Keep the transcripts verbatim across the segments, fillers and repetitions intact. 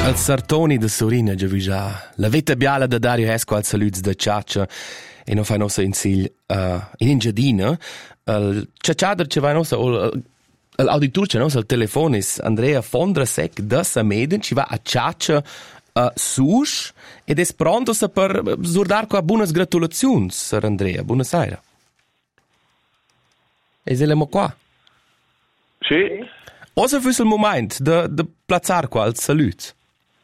Al Sartoni de Sorina già la vetta biala da Dario Esco al saluts da Ciaccia e non fa nostra insigl uh, in Ingiadina al Ciacciader ci va nostra l'auditor c'è nostra al telefonis Andrea Fondrasec da Sameden ci va a Ciaccia uh, sus ed es pronto sa per zurdar qua buonas gratulazioni Sir Andrea, buonasera. E selemo qua. Sì. Osa fürs il moment de de plazzar qua al salut.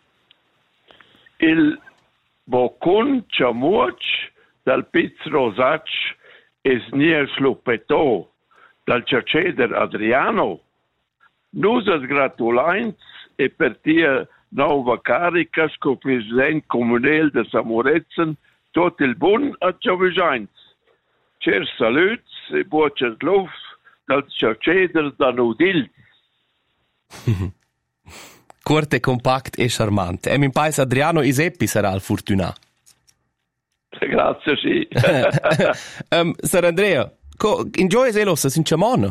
Il bocun ciamuc dal Piz Rosac es nier slupetò dal Cerceder Adriano. Nusas gratulains e per tia nova carica sco president comunel de Samoretzen tot il bun a Ciavigians. Cer saluts e boces luf dal Cerceder da Nudil. Corte, e compact e charmante. E min paese Adriano Iseppi sarà il fortuna. Grazie, sì. um, Sir Andrea, co, in gioia elos in Ciamona?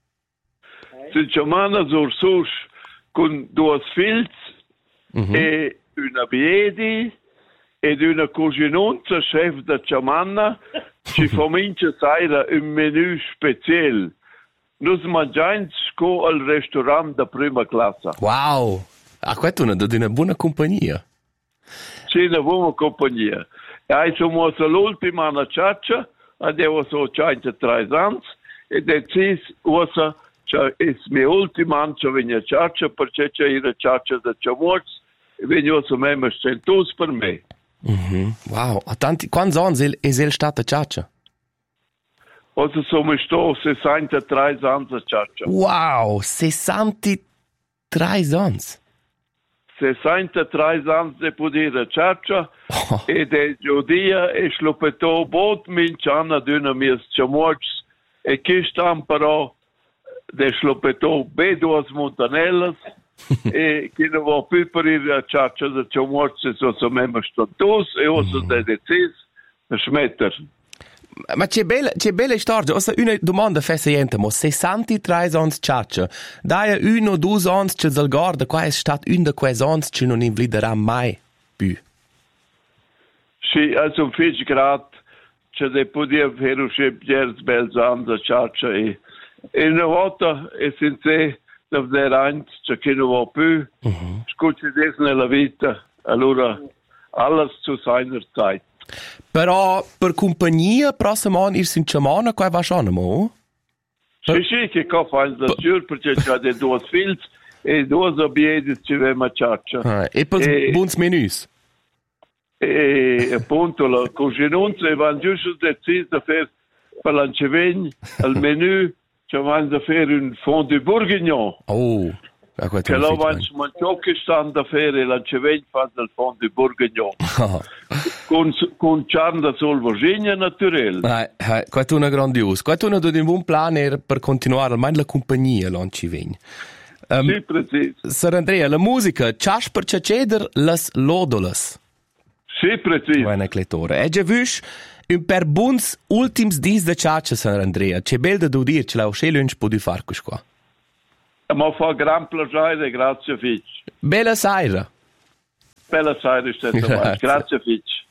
In Ciamona sur sus con due fils mm-hmm. e una biedi ed una cuginonza chef da Ciamana ci comincia a un menù speciale. Nus mangiamo co al ristorante da prima classe. Wow! Ah, questa è una, una buona compagnia. Sì, una buona compagnia. E siamo l'ultima anno ciaccia, abbiamo so centotré anni, e decis, osa, è il mio ultimo anno che vengo a ciaccia, perché c'è la ciaccia da Ciamorz, e vengo a me centus per me. Mm-hmm. Wow! A tanti, quanti anni è il stato a ciaccia? Osa sono sto sessantatré anni a ciaccia. Wow! sessantatré anni? sessantatré anni di poter ciaccia oh. E de giudia e slupetò bot minciana d'una mia ciamorz e chi stam però de slupetò be duas montanellas e chi non va più per ir ciaccia da ciamorz e so so memma status e osa mm. de decis smetter. Ma c'è bella, c'è bella storia. Ossa una domanda fessa gente, mo sessantatré anni ciaccia. Daia uno o due anni che zal guarda, qua è stato un di quei anni che non invliderà mai più. Sì, also fisch grad, che de podia fare uscire gers bells anni a ciaccia e e una volta e senza davvero anni che non va più, mm-hmm. Scucci des nella vita, allora alles zu seiner Zeit. Però per compagnia prossimo anno ir in Ciamona qua va schon mo? Sì, sì, che qua fa il giur perché c'ha dei due fils e due obiedi ci vemo a ciaccia. Ah, e per e, buons menus. E appunto la cucinonza va giusto deciso da fare per l'ancevegn al menù ci vanno da fare un fondue bourguignon. Oh. Che lo vanno mangiò che stanno da fare l'ancevegn fa del fondue bourguignon. Oh. Con, con ciarda sul Virginia naturale. Eh, eh, questo è una grandiosa. Questo è un buon plan per continuare almeno la compagnia l'Ancivegn. Um, sì, preciso. Sir Andrea, la musica, ciasc per ciaceder las lodolas. Sì, preciso. Buona cletore. E già visto un per buons ultims dis de ciaccia, Sir Andrea. C'è bel da dire, ce l'ho scelo un po' di fare qua. Ma fa gran piacere, grazie Fitch. Bella sera. Bella sera, grazie Fitch.